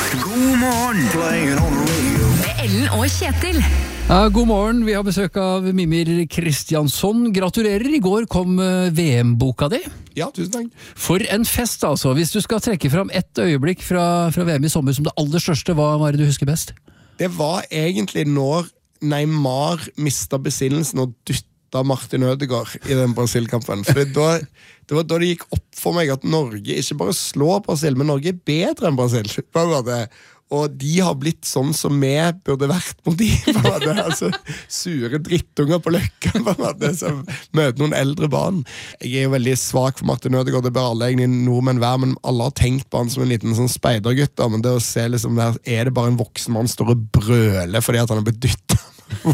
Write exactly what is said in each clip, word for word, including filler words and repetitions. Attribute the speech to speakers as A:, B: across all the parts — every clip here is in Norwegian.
A: God morgen. Playing on the radio.
B: Med Ellen og Kjetil.
C: Ja, god morgen, vi har besøk av Mimir Kristiansson. Gratulerer, i går kom V M-boka di.
D: Ja, tusen takk.
C: For en fest altså. Hvis du skal trekke fram ett øyeblikk fra, fra V M i sommer som det aller største, hva var det du husker best?
D: Det var egentlig når Neymar mistet besinnelsen og dytta Martin Ødegaard i den Brasil-kampen. For da, det var da det gikk opp for meg at Norge ikke bare slår Brasil, men Norge er bedre enn Brasil. På en måte. Og de har blitt sånn som vi burde vært mot de, på en måte. Altså, sure drittunger på løkka, på en måte, som møter noen eldre barn. Jeg er jo veldig svak for Martin Ødegaard, det bør alle egentlig nordmenn være, men alle har tenkt på han som en liten sånn speidergutt, da. Men det å se liksom der, er det bare en voksen mann står og brøler fordi at han er blitt dyttet?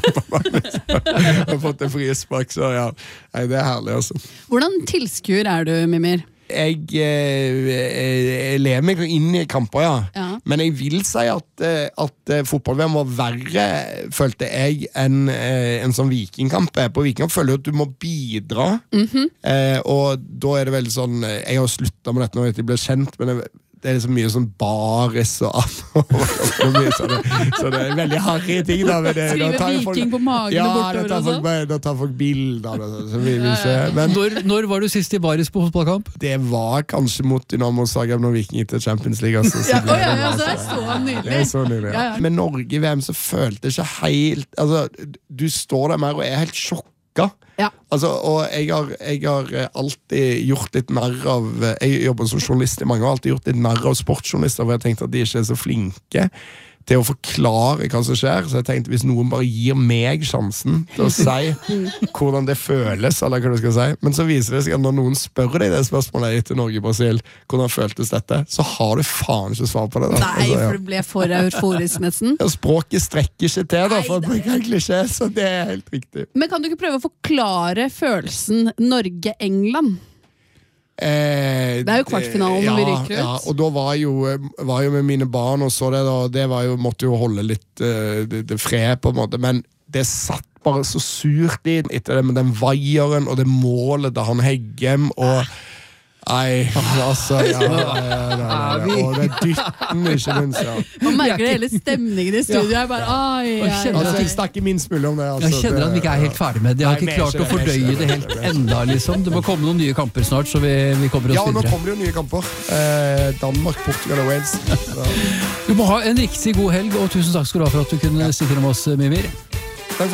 D: Jeg har fått en frispark, så ja, nei, det er herlig altså.
E: Hvordan tilskuer er du, Mimir?
D: Jeg, eh, jeg lever meg inn i kamper, ja.
E: Ja.
D: Men jeg vil si at, at fotball-V M var verre, følte jeg, enn eh, en sånn vikingkamp. På vikingkamp føler jeg at du må bidra, mm-hmm. eh, og da er det veldig sånn, jeg har sluttet med dette når jeg ble kjent, men jeg, det er liksom mye sånn baris og annet, så, så det er veldig harry ting da. Det,
E: Skriver
D: da
E: viking folk, på magen
D: ja,
E: bortover
D: da tar folk, da tar folk bilder så vi vil se. Men
C: når, når var du sist i baris på fotballkamp?
D: det var kanskje mot Dynamo Zagreb når Viking gikk til Champions League altså, så
E: Ja,
D: ble
E: å, ja,
D: det,
E: ja, så det er
D: altså,
E: så nydelig.
D: det er så nydelig ja.
E: Ja, ja.
D: Men Norge i V M så følte jeg ikke helt altså, du står der mer og er helt sjokka
E: Ja.
D: altså, og jeg har, jeg har alltid gjort litt narr av jeg jobber som journalist i mange år, alltid gjort litt narr av sportsjournalister, for jeg tenkte at de ikke er så flinke til å forklare hva som skjer, så jeg tenkte hvis noen bare gir meg sjansen til å si hvordan det føles, eller hva du skal si, men så viser det seg at når noen spør deg det spørsmålet etter Norge-Brasil, hvordan føltes dette, så har du faen ikke svar på det da.
E: Nei,
D: altså, ja.
E: for det ble for euforisk nesten.
D: Ja, språket strekker ikke til da, for
E: Nei,
D: å bruke en klisjé, så det er helt riktig.
E: Men kan du ikke prøve å forklare følelsen Norge-England?
D: Eh,
E: Det er jo kvartfinalen når vi ryker ut.
D: Ja, og da var jo, var jo med mine barn og så det da, det var jo, måtte jo holde litt uh, det, det fred på en måte, men det satt bare så surt i etter det med den vaieren og det målet da han Heggem og Nei, altså ja, ja, ja, ja, ja, og det dytten ikke minst ja.
E: Man merker det hele stemningen i studio er bare, ai, ai,
C: Jeg kjenner
D: Altså,
C: at
D: jeg
C: vi,
D: snakker min smule om det altså,
C: jeg kjenner at vi ikke er helt ferdig med det. Jeg har
D: Nei,
C: ikke klart
D: vi er
C: å
D: ikke det,
C: fordøye
D: vi er
C: det
D: ikke
C: helt
D: det, vi er ikke
C: enda liksom. Det må komme noen nye kamper snart, så vi, vi kommer oss
D: Ja, og nå
C: videre.
D: kommer det jo nye kamper eh, Danmark, Portugal og Wales
C: Du må ha en riktig god helg, og tusen takk skal du ha for at du kunne stikke med oss, Mimir.